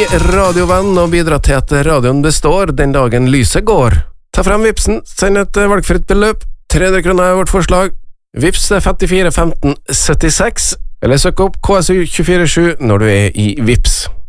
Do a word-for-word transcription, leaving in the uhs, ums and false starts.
radiovenn og bidra til at radioen består den dagen lyset går. Ta frem Vipsen, send et valgfritt beløp, tre hundre kroner er vårt forslag. Vips femtifire femten syttiseks, eller søk opp K S U to fire sju når du er i Vips.